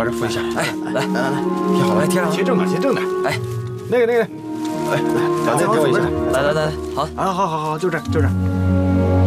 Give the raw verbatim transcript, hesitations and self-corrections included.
把这扶一下。 哎，来来来来，贴好了，来贴上。 贴正点，贴正点。 哎， 那个那个，哎，来，把那给我一下。 来来来，好啊，好好好，就这就这。